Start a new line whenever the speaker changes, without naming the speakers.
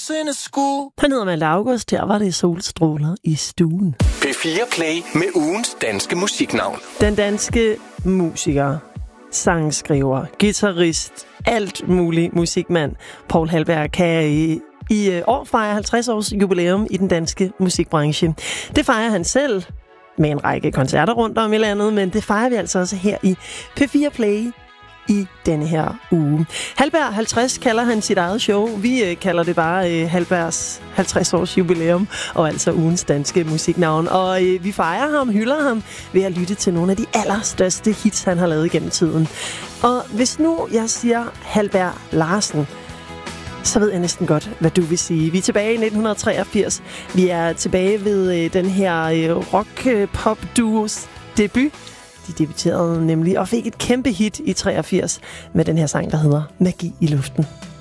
nogensinde skulle.
Han hedder Malte August, her var det solstråler i stuen.
P4 Play med ugens danske musiknavn.
Den danske musiker, sangskriver, guitarist, alt mulig musikmand, Poul Halberg, kan i år fejre 50 års jubilæum i den danske musikbranche. Det fejrer han selv med en række koncerter rundt om i landet, men det fejrer vi altså også her i P4 Play i denne her uge. Halberg 50 kalder han sit eget show. Vi kalder det bare Halbergs 50 års jubilæum, og altså ugens danske musiknavn. Og vi fejrer ham, hylder ham ved at lytte til nogle af de allerstørste hits, han har lavet gennem tiden. Og hvis nu jeg siger Halberg Larsen, så ved jeg næsten godt, hvad du vil sige. Vi er tilbage i 1983. Vi er tilbage ved den her rock-pop-duos debut. De debuterede nemlig og fik et kæmpe hit i 83 med den her sang, der hedder Magi i luften.